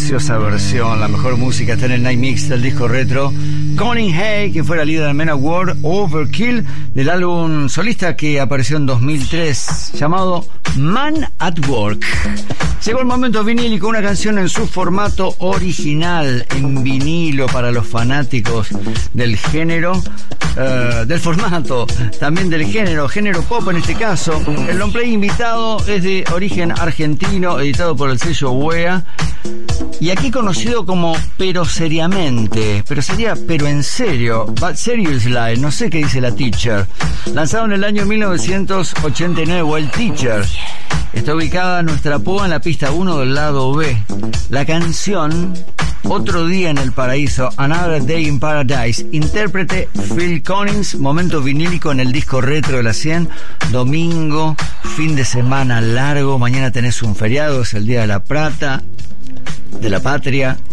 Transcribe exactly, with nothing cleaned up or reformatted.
preciosa versión. La mejor música está en el Night Mix del disco retro. Colin Hay, que fue la líder del Men at War, Overkill, del álbum solista que apareció en dos mil tres, llamado Man at Work. Llegó el momento vinílico, una canción en su formato original, en vinilo para los fanáticos del género, uh, del formato, también del género, género pop en este caso. El long play invitado es de origen argentino, editado por el sello W E A, y aquí conocido como Pero Seriamente, pero sería Pero en Serio, But Seriously, no sé qué dice la Teacher. Lanzado en el año mil novecientos ochenta y nueve, o el Teacher. Está ubicada nuestra púa en la pista uno del lado B. La canción Otro Día en el Paraíso, Another Day in Paradise, intérprete Phil Collins, momento vinílico en el disco retro de la cien. Domingo, fin de semana largo, mañana tenés un feriado, es el Día de la Plata, de la Patria,